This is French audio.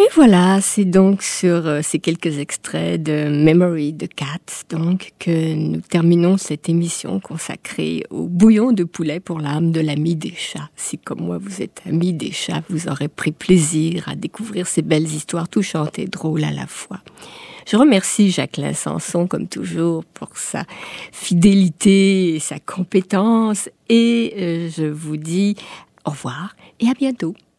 Et voilà, c'est donc sur ces quelques extraits de Memory de Cats donc que nous terminons cette émission consacrée au bouillon de poulet pour l'âme de l'ami des chats. Si comme moi vous êtes ami des chats, vous aurez pris plaisir à découvrir ces belles histoires touchantes et drôles à la fois. Je remercie Jacqueline Sanson, comme toujours, pour sa fidélité et sa compétence. Et je vous dis au revoir et à bientôt.